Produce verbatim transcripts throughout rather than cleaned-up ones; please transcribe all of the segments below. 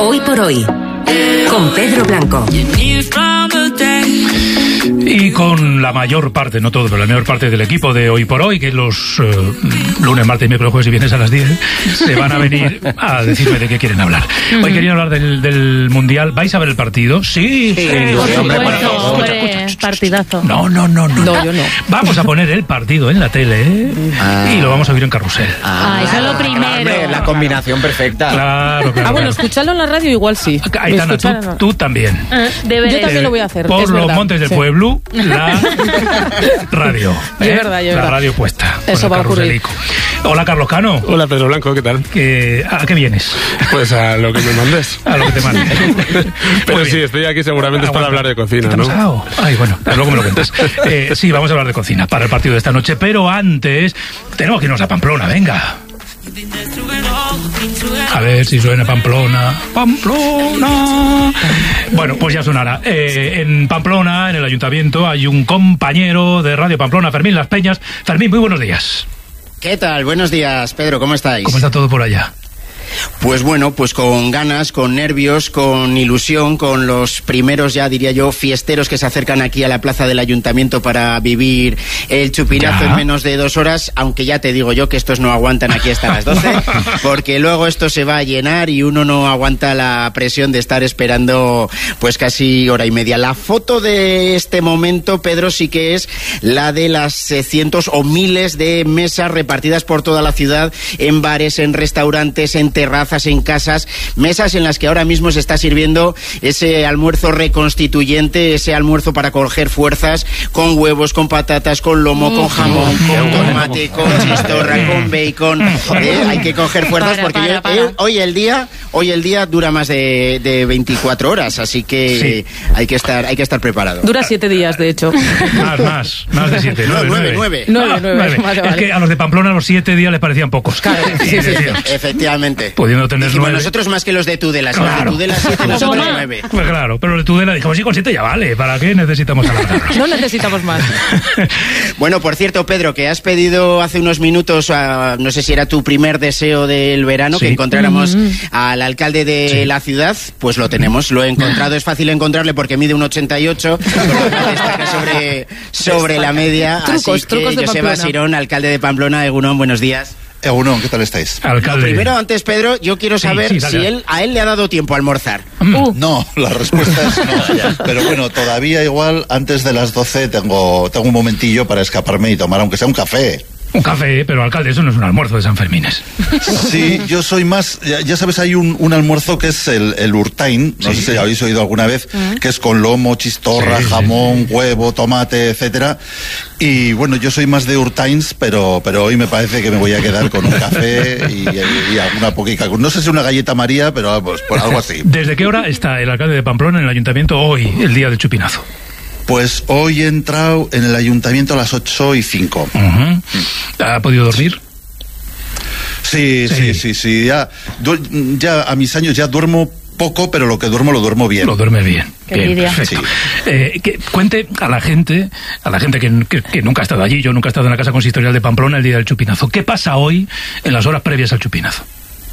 Hoy por hoy, con Pedro Blanco. Y con la mayor parte, no todo, pero la mayor parte del equipo de Hoy por Hoy, que los uh, lunes, martes, miércoles, jueves y viernes a las diez, se van a venir a decirme de qué quieren hablar. Hoy querían hablar del, del Mundial. ¿Vais a ver el partido? Sí, sí. sí Por hombre, bueno, bueno, escucha, escucha, escucha, partidazo. No, no, no, no. No, yo no. Vamos a poner el partido en la tele, ¿eh? ah. y lo vamos a oír en carrusel. Ah, ah eso es lo primero. Hombre, la combinación perfecta. Claro, claro. Ah, bueno, claro. escucharlo en la radio igual sí. Aitana, tú, tú también. Ah, yo también lo voy a hacer. Por es los verdad. montes del sí. pueblo, la radio. ¿eh? Es verdad, es la verdad. radio puesta. Eso va a ocurrir. Hola, Carlos Cano. Hola, Pedro Blanco, ¿qué tal? ¿Qué, ¿A qué vienes? Pues a lo que me mandes. A lo que te mandes. Pero sí, estoy aquí seguramente ah, es para bueno, hablar de cocina, ¿qué te ¿no? Pasado? Ay, bueno, luego me lo cuentas. Eh, sí, vamos a hablar de cocina para el partido de esta noche, pero antes tenemos que irnos a Pamplona, venga. A ver si suena Pamplona. Pamplona. Bueno, pues ya sonará. Eh, en Pamplona, en el ayuntamiento, hay un compañero de Radio Pamplona, Fermín Las Peñas. Fermín, muy buenos días. ¿Qué tal? Buenos días, Pedro, ¿cómo estáis? ¿Cómo está todo por allá? Pues bueno, pues con ganas, con nervios, con ilusión, con los primeros, ya diría yo, fiesteros que se acercan aquí a la plaza del ayuntamiento para vivir el chupinazo ya. en menos de dos horas, aunque ya te digo yo que estos no aguantan aquí hasta las doce, porque luego esto se va a llenar y uno no aguanta la presión de estar esperando pues casi hora y media. La foto de este momento, Pedro, sí que es la de las cientos o miles de mesas repartidas por toda la ciudad, en bares, en restaurantes, en terrazas, en casas, mesas en las que ahora mismo se está sirviendo ese almuerzo reconstituyente, ese almuerzo para coger fuerzas, con huevos, con patatas, con lomo, mm. con jamón, mm. con tomate, con chistorra, con bacon. ¿eh? Hay que coger fuerzas para, porque para, yo, para. Eh, hoy el día, hoy el día dura más de, de veinticuatro horas, así que sí. hay que estar, hay que estar preparado. Dura siete días, de hecho. Más, más, más de siete. nueve, nueve, nueve. nueve, nueve. nueve. Vale, vale. Es que a los de Pamplona los siete días les parecían pocos. Claro, sí, sí, sí. Efectivamente. Pudiendo tener Dijimos, nueve. Nosotros más que los de Tudela, claro. los de Tudela siete, nosotros nueve. Pues claro, pero los de Tudela dijimos, sí, con siete ya vale, ¿para qué necesitamos alargarnos? No necesitamos más. Bueno, por cierto, Pedro, que has pedido hace unos minutos, a, no sé si era tu primer deseo del verano, sí. que encontráramos mm-hmm. al alcalde de sí. la ciudad, pues lo tenemos, lo he encontrado, es fácil encontrarle porque mide un ochenta y ocho, destaca sobre, sobre la media, trucos, así trucos que Joseba Sirón, alcalde de Pamplona, Egunon, buenos días. Egunon, ¿qué tal estáis? Alcalde. Primero, antes, Pedro, yo quiero saber sí, sí, si él, a él le ha dado tiempo a almorzar. Uh. No, la respuesta es no. Pero bueno, todavía igual, antes de las doce tengo, tengo un momentillo para escaparme y tomar, aunque sea un café. Un café, pero alcalde, eso no es un almuerzo de San Fermines. Sí, yo soy más, ya, ya sabes, hay un, un almuerzo que es el, el urtain, no sí. sé si habéis oído alguna vez, uh-huh. que es con lomo, chistorra, sí, jamón, sí, sí. huevo, tomate, etcétera. Y bueno, yo soy más de urtains, pero, pero hoy me parece que me voy a quedar con un café y, y, y alguna poquita, no sé si una galleta María, pero pues, por algo así. ¿Desde qué hora está el alcalde de Pamplona en el ayuntamiento hoy, el día del chupinazo? Pues hoy he entrado en el ayuntamiento a las ocho y cinco. Uh-huh. ¿Ha podido dormir? Sí, sí, sí, sí, sí. Ya, ya a mis años ya duermo poco, pero lo que duermo lo duermo bien. Lo duermes bien. Qué bien, perfecto. Sí. Eh, que cuente a la gente, a la gente que, que, que nunca ha estado allí, yo nunca he estado en la Casa Consistorial de Pamplona el día del chupinazo. ¿Qué pasa hoy en las horas previas al chupinazo?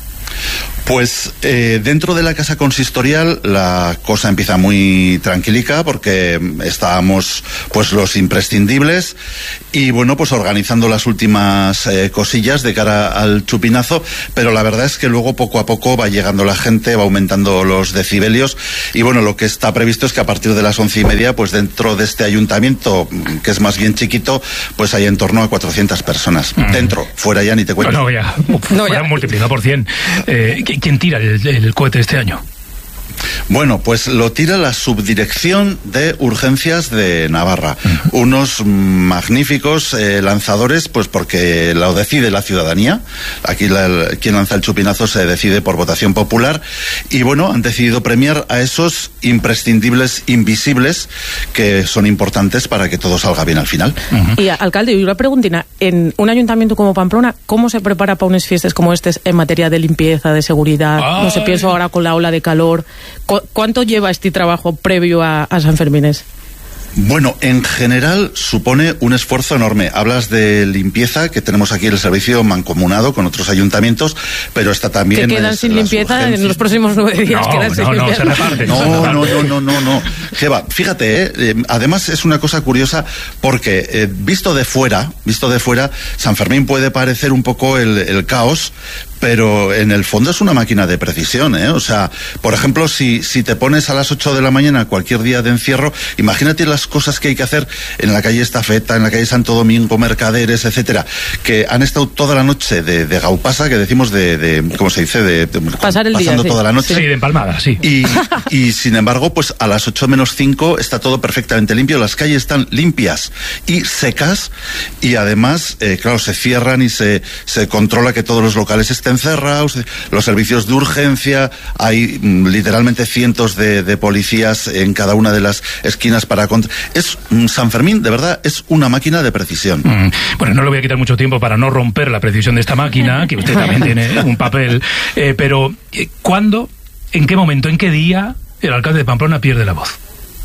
Pues eh, dentro de la casa consistorial la cosa empieza muy tranquilica porque estábamos pues los imprescindibles y bueno pues organizando las últimas eh, cosillas de cara al chupinazo, pero la verdad es que luego poco a poco va llegando la gente, va aumentando los decibelios y bueno, lo que está previsto es que a partir de las once y media pues dentro de este ayuntamiento, que es más bien chiquito, pues hay en torno a cuatrocientas personas. Mm. Dentro, fuera ya ni te cuento. No, no, ya, no, ya. multiplicado por cien. Eh, ¿Quién tira el, el cohete este año? Bueno, pues lo tira la Subdirección de Urgencias de Navarra. Uh-huh. Unos magníficos eh, lanzadores, pues porque lo decide la ciudadanía. Aquí la, el, quien lanza el chupinazo se decide por votación popular. Y bueno, han decidido premiar a esos imprescindibles invisibles que son importantes para que todo salga bien al final. Uh-huh. Y, alcalde, y una preguntina. En un ayuntamiento como Pamplona, ¿cómo se prepara para unas fiestas como estas en materia de limpieza, de seguridad? Ay. No sé, pienso ahora con la ola de calor. ¿Cu- ¿Cuánto lleva este trabajo previo a, a San Fermines? Bueno, en general supone un esfuerzo enorme. Hablas de limpieza, que tenemos aquí el servicio mancomunado con otros ayuntamientos, pero está también... Que quedan sin limpieza urgencias. En los próximos nueve días. No, quedan no, sin no, limpieza. se reparte. No, no, no, no, no, no. Jeva, fíjate, ¿eh? Eh, además es una cosa curiosa porque eh, visto de fuera, visto de fuera, San Fermín puede parecer un poco el, el caos, pero en el fondo es una máquina de precisión, ¿eh? O sea, por ejemplo, si, si te pones a las ocho de la mañana cualquier día de encierro, imagínate las cosas que hay que hacer en la calle Estafeta, en la calle Santo Domingo, Mercaderes, etcétera, que han estado toda la noche de, de gaupasa, que decimos de, de ¿cómo se dice? De, de pasar el pasando día, toda sí. la noche. Sí, de empalmada, sí. Y, y sin embargo, pues a las ocho menos cinco está todo perfectamente limpio, las calles están limpias y secas, y además, eh, claro, se cierran y se, se controla que todos los locales estén cerrados, los servicios de urgencia, hay mm, literalmente cientos de, de policías en cada una de las esquinas para... Contra... Es mm, San Fermín, de verdad, es una máquina de precisión. Mm, bueno, no le voy a quitar mucho tiempo para no romper la precisión de esta máquina, que usted también tiene un papel, eh, pero eh, ¿cuándo, en qué momento, en qué día el alcalde de Pamplona pierde la voz?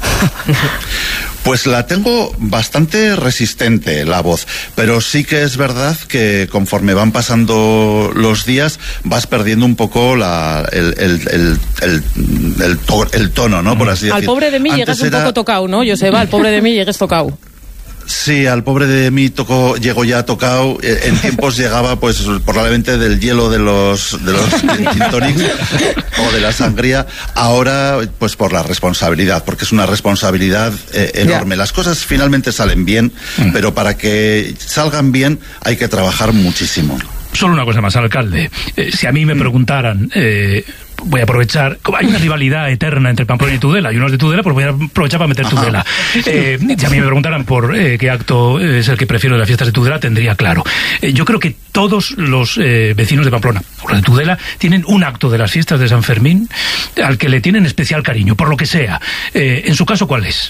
Pues la tengo bastante resistente, la voz, pero sí que es verdad que conforme van pasando los días vas perdiendo un poco la, el, el, el, el, el, to, el tono, ¿no? Por así decirlo. Al pobre de mí Antes llegas un era... poco tocado, ¿no, Joseba? Al pobre de mí llegues tocado. Sí, al pobre de mí tocó, llegó ya tocado. En tiempos llegaba, pues, probablemente del hielo de los de los gin tonics o de la sangría. Ahora, pues, por la responsabilidad, porque es una responsabilidad eh, enorme. Las cosas finalmente salen bien, mm. pero para que salgan bien hay que trabajar muchísimo. Solo una cosa más, alcalde. Eh, si a mí me preguntaran... Eh, voy a aprovechar, como hay una rivalidad eterna entre Pamplona y Tudela, y unos de Tudela, pues voy a aprovechar para meter Tudela. Eh, si a mí me preguntaran por eh, qué acto es el que prefiero de las fiestas de Tudela, tendría claro. Eh, yo creo que todos los eh, vecinos de Pamplona, o los de Tudela, tienen un acto de las fiestas de San Fermín al que le tienen especial cariño, por lo que sea. Eh, en su caso, ¿cuál es?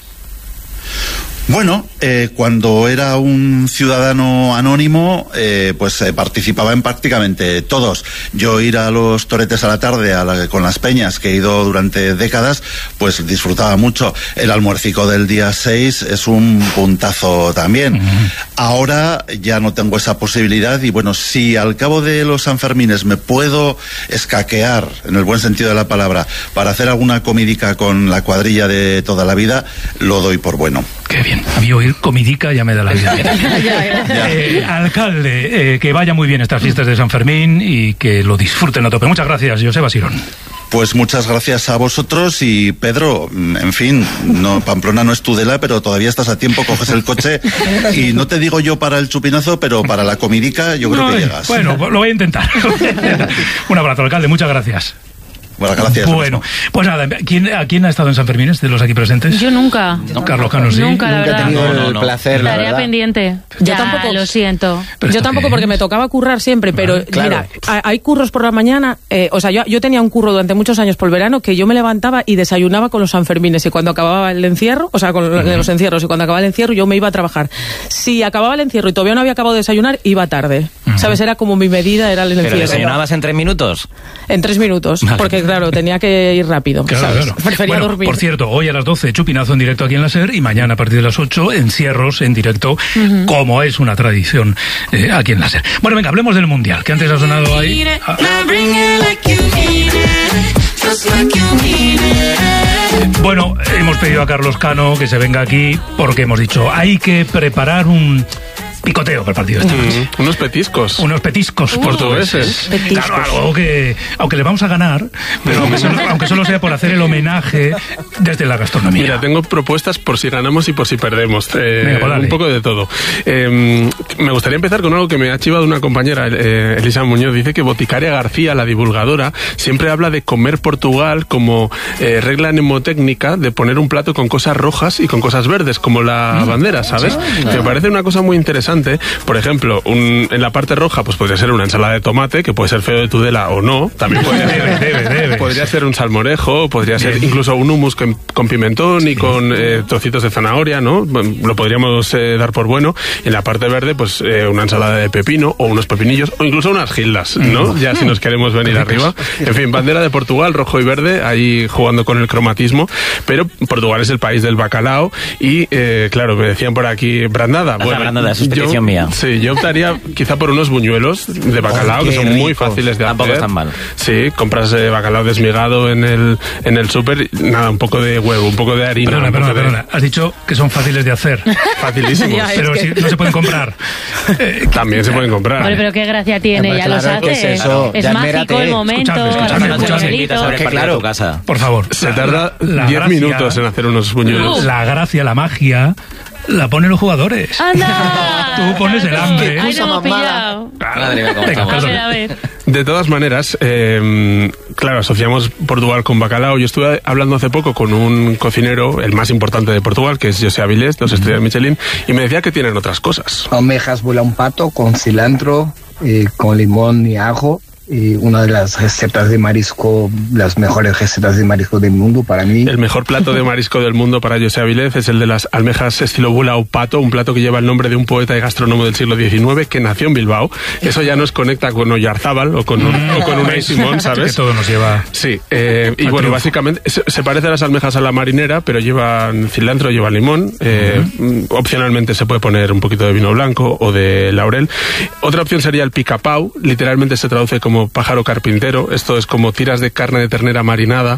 Bueno, eh, cuando era un ciudadano anónimo, eh, pues eh, participaba en prácticamente todos. Yo ir a los toretes a la tarde a la, con las peñas, que he ido durante décadas, pues disfrutaba mucho. El almuercico del día seis es un puntazo también. Uh-huh. Ahora ya no tengo esa posibilidad y bueno, si al cabo de los Sanfermines me puedo escaquear, en el buen sentido de la palabra, para hacer alguna comidica con la cuadrilla de toda la vida, lo doy por bueno. Qué bien. A mí oír comidica ya me da la vida. eh, alcalde, eh, que vaya muy bien estas fiestas de San Fermín y que lo disfruten a tope. Muchas gracias, Joseba Sirón. Pues muchas gracias a vosotros y Pedro, en fin, no, Pamplona no es Tudela, pero todavía estás a tiempo, coges el coche y no te digo yo para el chupinazo, pero para la comidica yo creo no, que llegas. Bueno, lo voy a intentar. Un abrazo, alcalde, muchas gracias. Bueno, gracias. Bueno, pues nada, ¿quién, ¿a quién ha estado en San Fermín de los aquí presentes? Yo nunca. No, Carlos Cano, sí. Nunca, la Nunca he tenido no, no, el no. placer, la Tarea verdad. pendiente. Yo Ya, tampoco. Lo siento. Yo tampoco porque me tocaba currar siempre, pero vale, claro. claro. Mira, hay curros por la mañana, eh, o sea, yo, yo tenía un curro durante muchos años por el verano que yo me levantaba y desayunaba con los Sanfermines y cuando acababa el encierro, o sea, con uh-huh. los encierros y cuando acababa el encierro yo me iba a trabajar. Si acababa el encierro y todavía no había acabado de desayunar, iba tarde. Uh-huh. ¿Sabes? Era como mi medida, era el encierro. ¿Pero desayunabas en tres minutos? En tres minutos, vale. Porque claro, tenía que ir rápido. Claro, ¿sabes? claro. Prefería bueno, dormir. Por cierto, hoy a las doce, chupinazo en directo aquí en la SER y mañana a partir de las ocho, encierros en directo, uh-huh. como es una tradición eh, aquí en la SER. Bueno, venga, hablemos del Mundial, que antes ha sonado ahí. Ah. Bueno, hemos pedido a Carlos Cano que se venga aquí porque hemos dicho, hay que preparar un... picoteo para el partido esta noche. Mm, unos petiscos. Unos petiscos uh, portugueses. Petiscos. Claro, algo que, aunque le vamos a ganar, pero aunque solo, aunque solo sea por hacer el homenaje desde la gastronomía. Mira, tengo propuestas por si ganamos y por si perdemos. Eh, Venga, pues un poco de todo. Eh, me gustaría empezar con algo que me ha chivado una compañera, eh, Elisa Muñoz. Dice que Boticaria García, la divulgadora, siempre habla de comer Portugal como eh, regla mnemotécnica de poner un plato con cosas rojas y con cosas verdes, como la mm. bandera, ¿sabes? Sí. Me parece una cosa muy interesante. interesante. Por ejemplo, un, en la parte roja pues podría ser una ensalada de tomate, que puede ser feo de Tudela o no. También podría ser, debe, debe. podría ser un salmorejo, podría ser Bien. incluso un hummus con, con pimentón sí. y con eh, trocitos de zanahoria, ¿no? Lo podríamos eh, dar por bueno. En la parte verde, pues eh, una ensalada de pepino o unos pepinillos o incluso unas gildas, ¿no? Mm. Ya si nos queremos venir arriba. En fin, bandera de Portugal, rojo y verde, ahí jugando con el cromatismo. Pero Portugal es el país del bacalao y, eh, claro, me decían por aquí, brandada. Bueno, brandada, es yo, petición mía. Sí, yo optaría quizá por unos buñuelos de bacalao, oh, que son rico. Muy fáciles de Tampoco hacer. Tampoco están mal. Sí, compras eh, bacalao desmigado en el, en el súper, nada, un poco de huevo, un poco de harina. Perdona, perdona, de... perdona. Has dicho que son fáciles de hacer. Facilísimos. Ya, pero es que... si no se pueden comprar. Eh, También se pueden comprar. Hombre, pero qué gracia tiene, Hombre, ya claro, los hace. ¿qué es eso? Es Ya mágico esmérate. el momento. Escuchadme, escuchadme, hacer escuchadme. buñuelitos. Invitas a Que claro. claro, tu casa. Por favor. Se la- tarda la diez gracia- minutos en hacer unos buñuelos. La gracia, la magia, la ponen los jugadores. ¡Anda! Tú pones el hambre. Ay, Cosa no más hemos mala. pillado. Madre mía, cómo Venga, estamos. A ver, perdona. a ver. De todas maneras, eh, claro, asociamos Portugal con bacalao. Yo estuve hablando hace poco con un cocinero, el más importante de Portugal, que es José Avilés, de los estrellas Michelin, y me decía que tienen otras cosas. Almejas vuela un pato con cilantro, eh, con limón y ajo. Y una de las recetas de marisco, las mejores recetas de marisco del mundo para mí. El mejor plato de marisco del mundo para José Avilés es el de las almejas estilo bula o pato, un plato que lleva el nombre de un poeta y gastrónomo del siglo diecinueve que nació en Bilbao. Eso ya nos conecta con Oyarzábal o con, un, o con Unai Simón, ¿sabes? Que todo nos lleva. Sí, eh, y Al bueno, triunfo. básicamente se, se parece a las almejas a la marinera, pero llevan cilantro, llevan limón. Eh, uh-huh. Opcionalmente se puede poner un poquito de vino blanco o de laurel. Otra opción sería el picapau, literalmente se traduce como pájaro carpintero. Esto es como tiras de carne de ternera marinada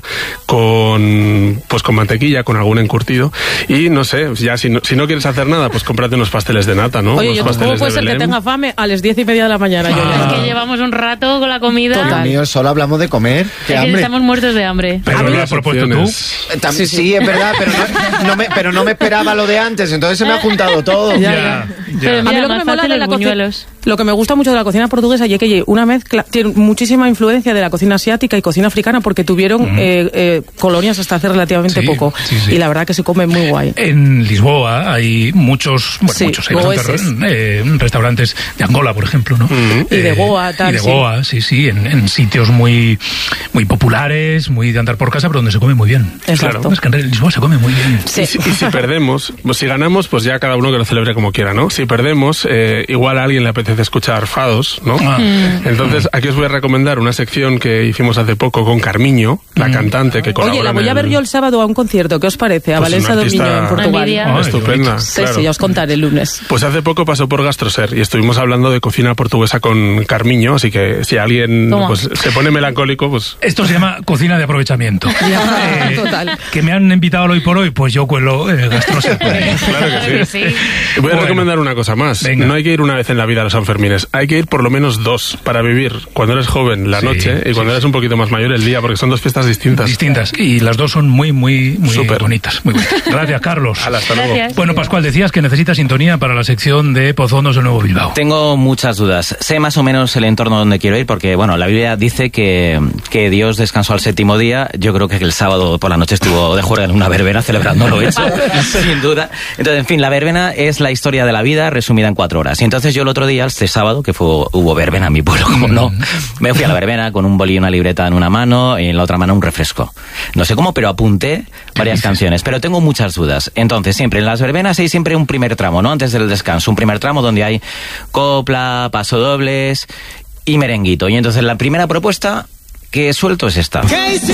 con pues con mantequilla, con algún encurtido. Y no sé, ya si no, si no quieres hacer nada, pues cómprate unos pasteles de nata, ¿no? Oye, unos yo pasteles tampoco puede de ser que Belén. tenga fame a las diez y media de la mañana. Yo ya. Es que llevamos un rato con la comida. Total. Dios mío, solo hablamos de comer. Qué Es que hambre. estamos muertos de hambre. Pero A lo ver, has propuesto tú. opciones. Eh, tam- Sí, sí, sí. es verdad, pero no, no me, pero no me esperaba lo de antes, entonces se me ha juntado todo. Ya, Ya, ya. Pero ya. A mí mira, lo que más me mola fácil de los la cocina, buñuelos. lo que me gusta mucho de la cocina portuguesa y que una mezcla, tiene muchísima influencia de la cocina asiática y cocina africana porque tuvieron Ujú. eh, eh, colonias hasta hace relativamente Sí, poco sí, sí. y la verdad que se come muy guay. En Lisboa hay muchos, bueno, Sí, muchos, hay goeses. bastantes, eh, restaurantes de Angola, por ejemplo, ¿no? Mm. Y de Goa, tal, Y de sí. Goa, sí, sí, en, en sitios muy, muy populares, muy de andar por casa, pero donde se come muy bien. Exacto. Claro, es que en Lisboa se come muy bien. Sí. Y, si, y si perdemos, pues si ganamos, pues ya cada uno que lo celebre como quiera, ¿no? Si perdemos, eh, igual a alguien le apetece escuchar fados, ¿no? Ah. Entonces, aquí os voy a recomendar una sección que hicimos hace poco con Carmiño, la cantante que colabora Oye, la voy en a ver el- yo el sábado a un concierto, ¿qué os parece? A Pues Valencia una do Miño artista- en Portugal. Envidia. Oh, Ay, estupenda, Sí, claro. sí, ya os contaré el lunes. Pues hace poco pasó por Gastroser y estuvimos hablando de cocina portuguesa con Carmiño, así que si alguien Toma. pues, se pone melancólico, pues... Esto se llama cocina de aprovechamiento. Ya, Eh, total. Que me han invitado al hoy por hoy, pues yo cuelo eh, gastroset por ahí. Claro que sí. Sí. Voy a Bueno. recomendar una cosa más. Venga. No hay que ir una vez en la vida a los Sanfermines. Hay que ir por lo menos dos para vivir cuando eres joven la Sí, noche y sí, cuando sí. eres un poquito más mayor el día, porque son dos fiestas distintas. Distintas. Y las dos son muy, muy, muy Súper. bonitas. Muy bonitas. Gracias, Carlos. Hala, hasta luego. Gracias. Bueno, Pascual, decías que necesitas sintonía para la sección de Pozondos del Nuevo Bilbao. Tengo muchas dudas. Sé más o menos el entorno donde quiero ir porque, bueno, la Biblia dice que, que Dios descansó al séptimo día. Yo creo que el sábado por la noche estuvo de juerga en una verbena celebrándolo eso, sin duda. Entonces, en fin, la verbena es la historia de la vida resumida en cuatro horas. Y entonces yo el otro día, este sábado, que fue, hubo verbena en mi pueblo, como no, me fui a la verbena con un boli y una libreta en una mano y en la otra mano un refresco. No sé cómo, pero apunté varias canciones, pero tengo muchas dudas. Entonces, siempre en las verbenas hay siempre un primer tramo, ¿no? Antes del descanso, un primer tramo donde hay copla, pasodobles y merenguito. Y entonces la primera propuesta que suelto es esta. Uy,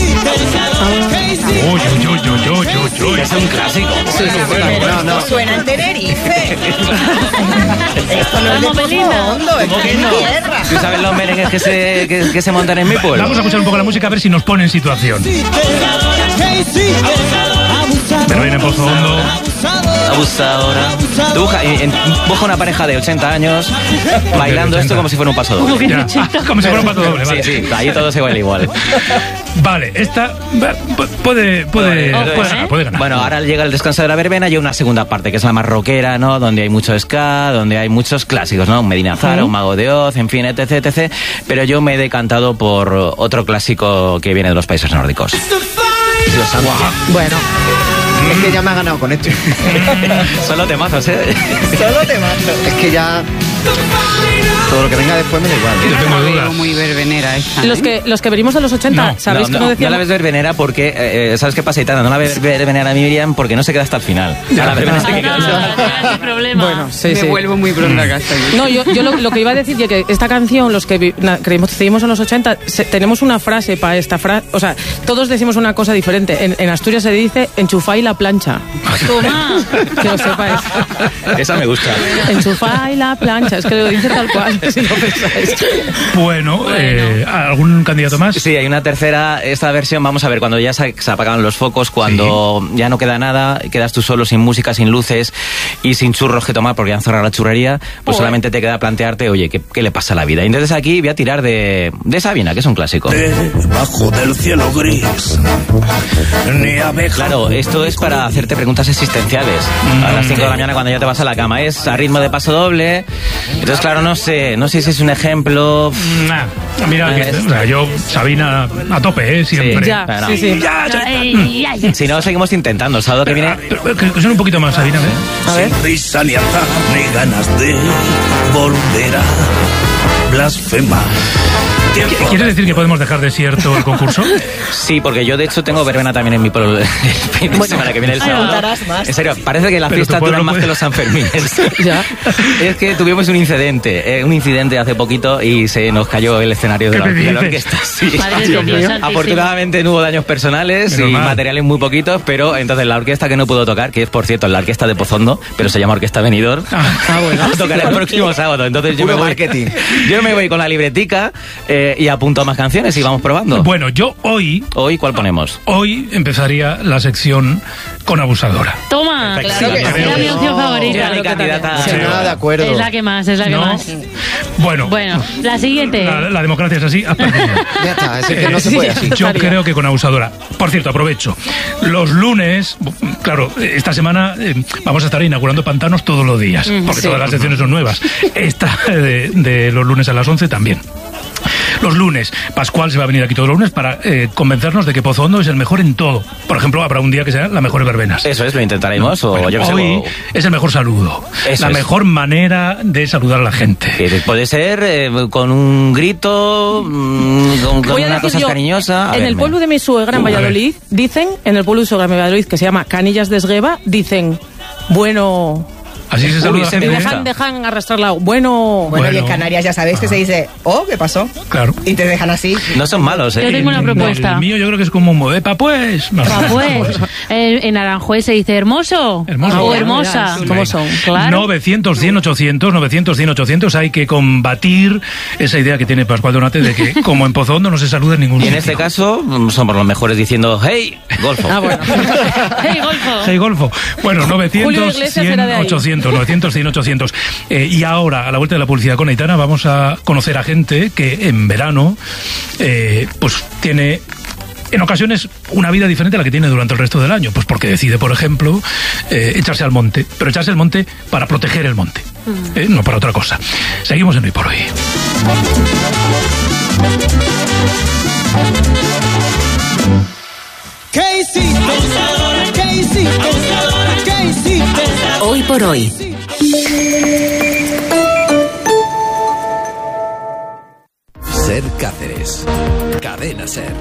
uy, uy, uy, uy, uy, uy. Es un clásico. Sí, sí, sí. No, no. Suena en Tenerife. Esto no es de Vamos, Belinda. fondo, esto es mi tierra. ¿Tú sabes los merengues que se, que, que se montan en mi pueblo? Vamos a escuchar un poco la música a ver si nos pone en situación. Verbena en Pozo Hondo. Abusadora. Dibuja, en- en- dibuja una pareja de ochenta años bailando esto como si fuera un paso Como doble. que Ya. ochenta. Ah, como si fuera un pato doble, vale. Sí, sí, ahí todo se baila igual. Vale, esta va, pu- puede, puede, Ojo, puede ¿eh? ganar, puede ganar. Bueno, ahora llega el descanso de la verbena y hay una segunda parte, que es la más rockera, ¿no? Donde hay mucho ska, donde hay muchos clásicos, ¿no? Un Medina Zara, un Mago de Oz, en fin, etc, etcétera. Pero yo me he decantado por otro clásico que viene de los países nórdicos. Bueno, Es que ya me ha ganado con esto. Solo temazos, ¿eh? Solo te mando. Es que ya... Todo lo que venga después me da igual. Yo tengo La veo dudas. muy verbenera esta. Los ¿eh? que, los que venimos de los ochenta, No, ¿sabéis no, que no no, decíamos? no la ves verbenera porque, eh, ¿sabes qué pasa, Aitana? No la ves verbenera a Miriam porque no se queda hasta el final. A la verbena se queda. No, no, problema. Bueno, sí, Me sí. vuelvo muy pronta acá hasta aquí. No, yo, yo lo, lo que iba a decir es que esta canción, los que vi- na- creímos que seguimos en los ochenta, se- tenemos una frase para esta frase. O sea, todos decimos una cosa diferente. En, en Asturias se dice enchufáis la plancha. Toma. Que lo sepáis. Esa me gusta. Enchufáis la plancha. Es que lo dice tal cual, si lo pensáis. Bueno, eh, ¿algún candidato más? Sí, hay una tercera, esta versión, vamos a ver, cuando ya se, se apagan los focos, cuando ya no queda nada, quedas tú solo sin música, sin luces y sin churros que tomar porque han cerrado la churrería, pues Joder. solamente te queda plantearte, oye, ¿qué, qué le pasa a la vida? Y entonces aquí voy a tirar de, de Sabina, que es un clásico. Debajo del cielo gris, ni abeja. Claro, esto es para hacerte preguntas existenciales. A las cinco de la mañana cuando ya te vas a la cama. Es a ritmo de paso doble. Entonces, claro, no sé, no sé si es un ejemplo. Nah, mira, que, o sea, yo, Sabina, a tope, ¿eh? Siempre. Ya, Pero no. sí, sí. Ya, ya. Ay, ay. Si no, seguimos intentando. El sábado que viene. Pero, pero, que, que suene un poquito más, Sabina, ¿eh? A ver. Sin risa ni azar, ni ganas de volver a blasfemar. Tiempo. ¿Quieres decir que podemos dejar desierto el concurso? Sí, porque yo de hecho tengo verbena también en mi pueblo el fin de semana que viene el Ay, sábado. contarás más. En serio, parece que las Pero tu fiestas pueblo duran más puede- que los Sanfermines. Ya. Es que tuvimos un incidente, eh, un incidente hace poquito y se nos cayó el escenario de ¿Qué la, me de la dices? orquesta. Sí. Madre de Dios Dios mío. santísimo. Afortunadamente no hubo daños personales Menos y mal. materiales muy poquitos, pero entonces la orquesta que no pudo tocar, que es por cierto la orquesta de Pozondo, pero se llama Orquesta Benidorm, Ah, bueno. Tocará el próximo sábado. Entonces yo me, Puro voy, marketing. yo me voy con la libretica eh, y apunto más canciones y vamos probando. Bueno, yo hoy, Hoy, ¿cuál ponemos? hoy empezaría la sección con abusadora. Toma. Perfecto. Claro que Sí, sí. Era mi opción Era favorita. mi candidata. Sí, nada de acuerdo. Es la que más, es la que ¿No? más. Bueno, Bueno, la siguiente. la, la democracia es así. has perdido. Ya está, es que no Eh, se puede así. Yo creo que con abusadora. Por cierto, aprovecho. Los lunes, claro, esta semana eh, vamos a estar inaugurando pantanos todos los días, porque sí. todas las secciones son nuevas. Esta de, de los lunes a las once también. Los lunes, Pascual se va a venir aquí todos los lunes para eh, convencernos de que Pozondo es el mejor en todo. Por ejemplo, habrá un día que sea la mejor verbenas. Eso es, lo intentaremos. O Bueno, yo que sé, hoy o- es el mejor saludo, Eso la es. mejor manera de saludar a la gente. que puede ser eh, con un grito, mm, con, con Voy a una decir cosa yo, cariñosa. A en ver, el me- pueblo de mi suegra en Uh, a ver. Valladolid, dicen, en el pueblo de mi suegra en Valladolid, que se llama Canillas de Esgueva, dicen, bueno... Así se saluda. Uy, ese a la me Y gente. gusta. dejan, dejan arrastrar la... Bueno... Bueno, y en Bueno. Canarias ya sabéis que se dice, oh, ¿qué pasó? Claro. Y te dejan así. No son malos, ¿eh? Yo tengo una propuesta. El mío yo creo que es como un modepa, pues. No, Pa' pues. En, en Aranjuez se dice hermoso. Hermoso. O Ah, hermosa. mira, ¿cómo son? Claro. novecientos, cien, ochocientos, novecientos, cien, ochocientos. Hay que combatir esa idea que tiene Pascual Donate de que, como en Pozondo, no se saluda en ningún Y en sitio. este caso mm, somos los mejores diciendo, hey, golfo. Ah, bueno. Hey, golfo. Hey, Golfo. Bueno, Julio novecientos, Iglesias cien, era de ahí. ochocientos, novecientos, cien, ochocientos. Eh, y ahora, a la vuelta de la publicidad con Aitana, vamos a conocer a gente que en verano, eh, pues tiene... En ocasiones una vida diferente a la que tiene durante el resto del año, pues porque decide, por ejemplo, eh, echarse al monte, pero echarse al monte para proteger el monte, eh, no para otra cosa. Seguimos en Hoy por Hoy. ¿Qué hiciste? ¿Qué hiciste? ¿Qué hiciste? Hoy por Hoy. Ser Cáceres. Cadena Ser.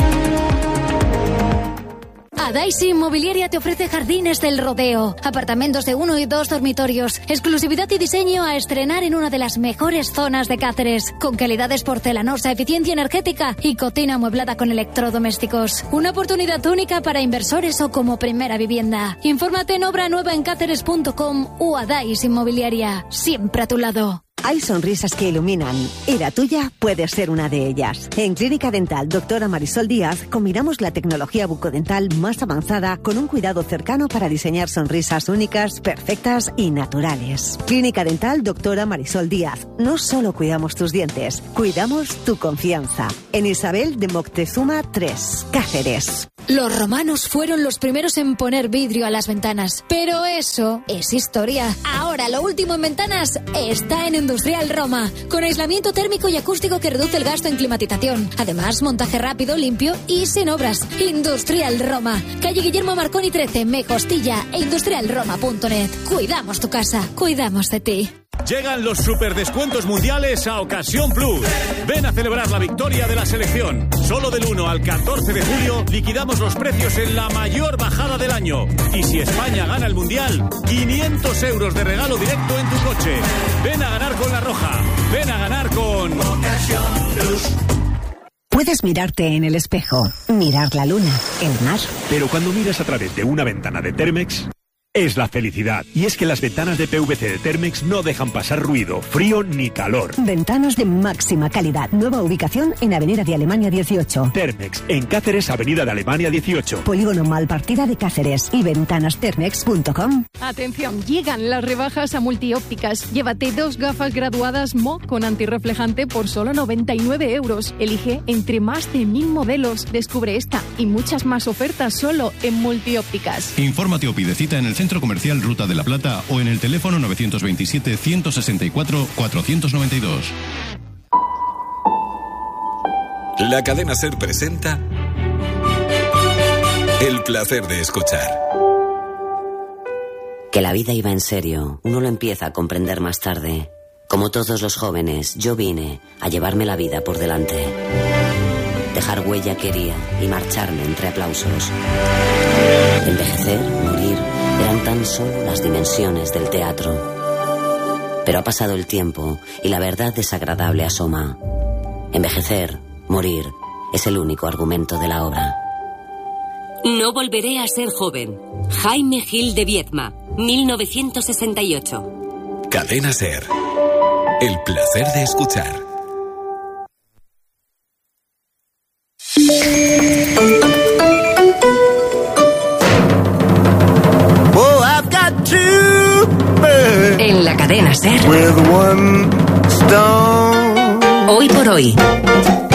Adaisy Inmobiliaria te ofrece Jardines del Rodeo, apartamentos de uno y dos dormitorios, exclusividad y diseño a estrenar en una de las mejores zonas de Cáceres, con calidades porcelanosa, eficiencia energética y cocina amueblada con electrodomésticos. Una oportunidad única para inversores o como primera vivienda. Infórmate en obra nueva en cáceres punto com o Adaisy Inmobiliaria, siempre a tu lado. Hay sonrisas que iluminan y la tuya puede ser una de ellas. En Clínica Dental Doctora Marisol Díaz combinamos la tecnología bucodental más avanzada con un cuidado cercano para diseñar sonrisas únicas, perfectas y naturales. Clínica Dental Doctora Marisol Díaz. No solo cuidamos tus dientes, cuidamos tu confianza. En Isabel de Moctezuma tres, Cáceres. Los romanos fueron los primeros en poner vidrio a las ventanas, pero eso es historia. Ahora lo último en ventanas está en Endurance Industrial Roma, con aislamiento térmico y acústico que reduce el gasto en climatización. Además, montaje rápido, limpio y sin obras. Industrial Roma, calle Guillermo Marconi trece, Mejostilla e industrial roma punto net. Cuidamos tu casa, cuidamos de ti. Llegan los superdescuentos mundiales a Ocasión Plus. Ven a celebrar la victoria de la selección. Solo del uno al catorce de julio liquidamos los precios en la mayor bajada del año. Y si España gana el mundial, quinientos euros de regalo directo en tu coche. Ven a ganar con La Roja. Ven a ganar con Ocasión Plus. Puedes mirarte en el espejo, mirar la luna, el mar. Pero cuando miras a través de una ventana de Thermex, es la felicidad. Y es que las ventanas de P V C de Thermex no dejan pasar ruido, frío ni calor. Ventanas de máxima calidad. Nueva ubicación en Avenida de Alemania dieciocho. Thermex, en Cáceres, Avenida de Alemania dieciocho. Polígono Malpartida de Cáceres y ventanas thermex punto com. Atención, llegan las rebajas a Multiópticas. Llévate dos gafas graduadas M O con antirreflejante por solo noventa y nueve euros. Elige entre más de mil modelos. Descubre esta y muchas más ofertas solo en Multiópticas. Infórmate o pide cita en el Centro Comercial Ruta de la Plata o en el teléfono novecientos veintisiete, ciento sesenta y cuatro, cuatrocientos noventa y dos. La cadena SER presenta El placer de escuchar. Que la vida iba en serio, uno lo empieza a comprender más tarde. Como todos los jóvenes, yo vine a llevarme la vida por delante. Dejar huella quería y marcharme entre aplausos. Envejecer, morir, eran tan solo las dimensiones del teatro. Pero ha pasado el tiempo y la verdad desagradable asoma. Envejecer, morir, es el único argumento de la obra. No volveré a ser joven. Jaime Gil de Viedma, mil novecientos sesenta y ocho. Cadena SER. El placer de escuchar. En la cadena SER. Hoy por hoy.